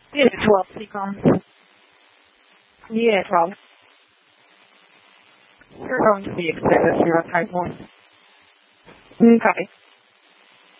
Yeah, 12 seconds. Yeah, 12. You're going to be excited if you're a type 1. Okay.